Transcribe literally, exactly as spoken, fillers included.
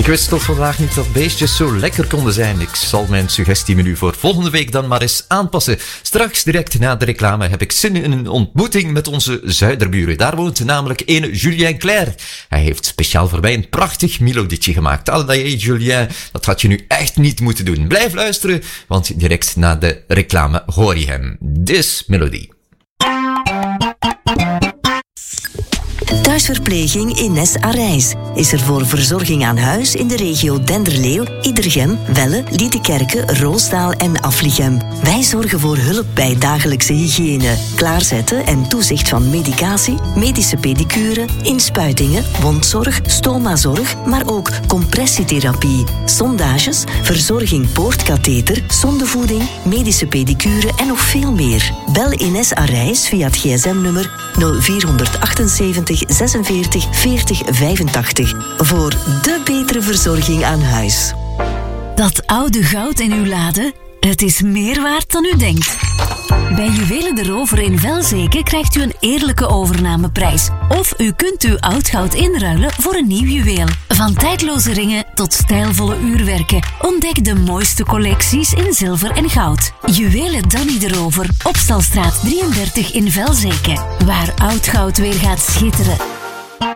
Ik wist tot vandaag niet dat beestjes zo lekker konden zijn. Ik zal mijn suggestiemenu voor volgende week dan maar eens aanpassen. Straks, direct na de reclame, heb ik zin in een ontmoeting met onze zuiderburen. Daar woont namelijk ene Julien Clerc. Hij heeft speciaal voor mij een prachtig melodietje gemaakt. Allee, Julien, dat had je nu echt niet moeten doen. Blijf luisteren, want direct na de reclame hoor je hem. This melody. Thuisverpleging Ines Arijs is er voor verzorging aan huis in de regio Denderleeuw, Iedergem, Welle, Liedekerke, Roosdaal en Aflichem. Wij zorgen voor hulp bij dagelijkse hygiëne, klaarzetten en toezicht van medicatie, medische pedicure, inspuitingen, wondzorg, stomazorg, maar ook compressietherapie, sondages, verzorging poortkatheter, zondevoeding, medische pedicure en nog veel meer. Bel Ines Arijs via het gsm-nummer nul vier achtenzeventig zesenveertig veertig vijfentachtig voor de betere verzorging aan huis. Dat oude goud in uw lade, het is meer waard dan u denkt. Bij Juwelen de Rover in Velzeke krijgt u een eerlijke overnameprijs. Of u kunt uw oud goud inruilen voor een nieuw juweel. Van tijdloze ringen tot stijlvolle uurwerken. Ontdek de mooiste collecties in zilver en goud. Juwelen Danny de Rover, Opstalstraat drieëndertig in Velzeke. Waar oud goud weer gaat schitteren.